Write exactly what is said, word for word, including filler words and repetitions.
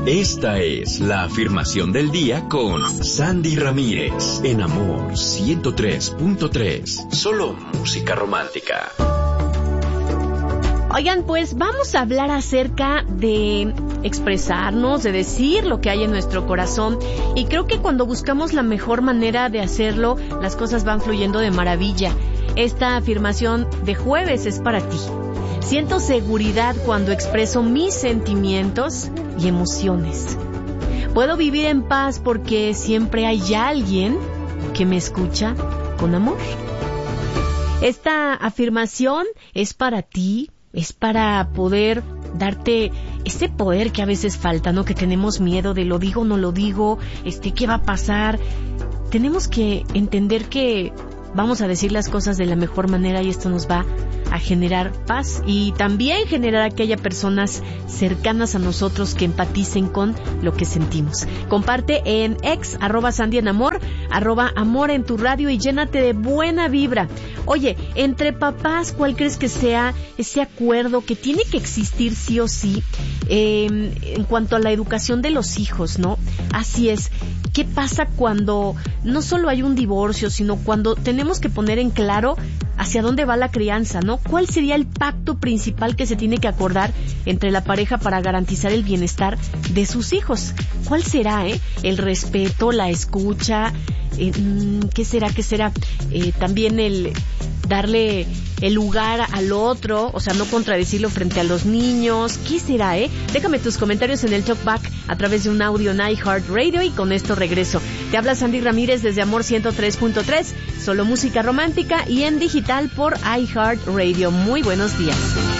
Esta es la afirmación del día con Sandy Ramírez, en Amor ciento tres punto tres. Solo música romántica. Oigan, pues vamos a hablar acerca de expresarnos, de decir lo que hay en nuestro corazón. Y creo que cuando buscamos la mejor manera de hacerlo, las cosas van fluyendo de maravilla. Esta afirmación de jueves es para ti. Siento seguridad cuando expreso mis sentimientos y emociones. Puedo vivir en paz porque siempre hay alguien que me escucha con amor. Esta afirmación es para ti, es para poder darte ese poder que a veces falta, ¿no? Que tenemos miedo de lo digo, no lo digo, este, ¿qué va a pasar? Tenemos que entender que vamos a decir las cosas de la mejor manera y esto nos va a generar paz y también generar que haya personas cercanas a nosotros que empaticen con lo que sentimos. Comparte en ex, arroba Sandy en Amor, arroba Amor en tu radio y llénate de buena vibra. Oye, entre papás, ¿cuál crees que sea ese acuerdo que tiene que existir sí o sí eh, en cuanto a la educación de los hijos, ¿no? Así es. ¿Qué pasa cuando no solo hay un divorcio, sino cuando tenemos que poner en claro hacia dónde va la crianza, ¿no? ¿Cuál sería el pacto principal que se tiene que acordar entre la pareja para garantizar el bienestar de sus hijos? ¿Cuál será, eh? El respeto, la escucha, eh, ¿qué será, qué será? Eh, también el darle el lugar al otro, o sea, no contradecirlo frente a los niños. ¿Qué será, eh? Déjame tus comentarios en el Talkback a través de un audio en iHeartRadio y con esto regreso. Te habla Sandy Ramírez desde Amor ciento tres punto tres, solo música romántica y en digital por iHeartRadio. Muy buenos días.